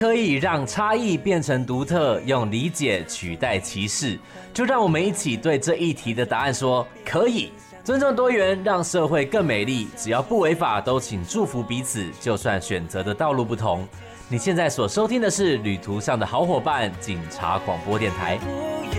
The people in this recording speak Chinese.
可以让差异变成独特，用理解取代歧视。就让我们一起对这一题的答案说可以。尊重多元，让社会更美丽。只要不违法，都请祝福彼此，就算选择的道路不同。你现在所收听的是旅途上的好伙伴——警察广播电台。